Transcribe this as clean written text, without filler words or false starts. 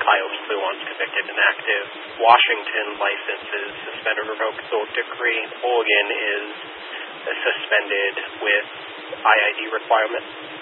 Coyote once convicted and active. Washington license is suspended or revoked. The decree in Oregon is suspended with IID requirement.